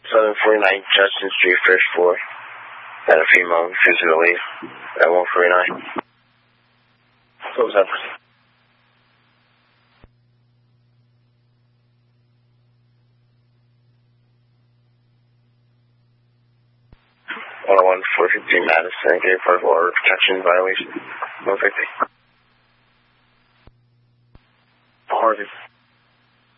749 Justin Street, first floor. Had a female refusing to leave at 149. Close up. 101 450 Madison, Gay Park Water Protection violation. 150. Harvey.